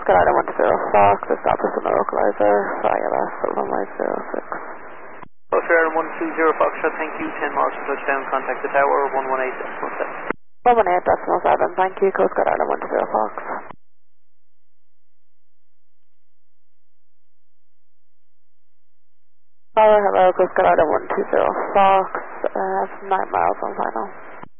Coast Guard Island 10 Fox, establish on the localizer, ILS 1106. Coast Guard Island 10 Foxtrot, thank you, 10 miles to touchdown, contact the tower, 118.7. 118.7, thank you, Coast Guard Island 10 Fox. Hello, Coast Guard Island 10 Fox, 9 miles on final.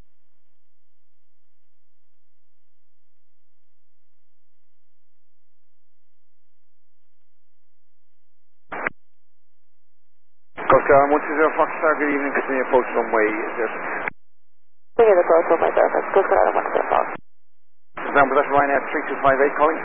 Coast Guard 120 Foxtrot, good evening, continue approach runway 06. Continue the approach runway 06, Coast Guard Island 10 Fox. Example, that's Ryanair 3258 calling.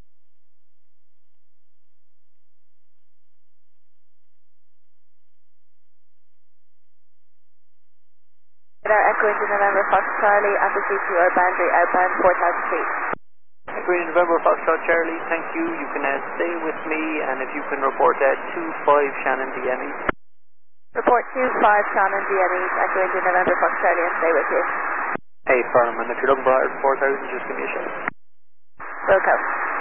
Echo into November Fox Charlie, Amplitude to our boundary, outbound 4,000 feet. Echo into November Foxtrot Charlie, thank you, you can stay with me, and if you can report 25 Shannon DME. Report 25 Shannon DME, Echo into November Fox Charlie, and stay with you. Hey, firm, and if you're looking for 4,000, just give me a shout. Wilco.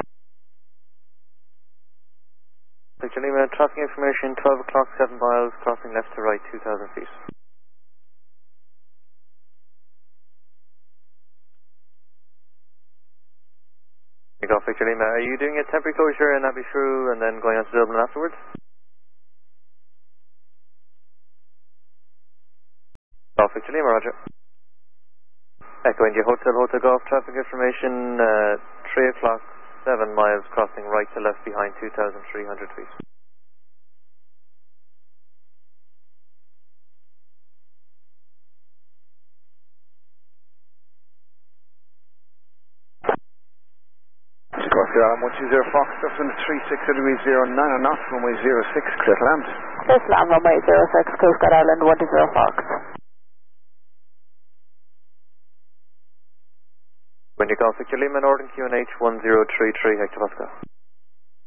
Victor Lima, traffic information, 12 o'clock, 7 miles, crossing left to right, 2,000 feet. Golf Victor Lima, are you doing a temporary closure in Abbey Shrew and then going on to Dublin afterwards? Golf Victor Lima, roger. Echo India Hotel Golf, traffic information, 3 o'clock, 7 miles, crossing right to left behind 2,300 feet. Coast Guard 120 Fox, just on 36 degrees 09 or not, runway 06, clear to land. Clear to land, runway 06, Coast Guard Island 10 Fox. When you Golf Victor Lima, Northern QNH 1033 Hector Pascal.